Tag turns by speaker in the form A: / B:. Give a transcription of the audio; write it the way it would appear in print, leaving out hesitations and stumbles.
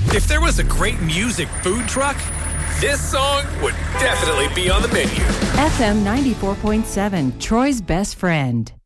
A: If there was a great music food truck, this song would definitely be on the menu.
B: FM 94.7, Troy's best friend.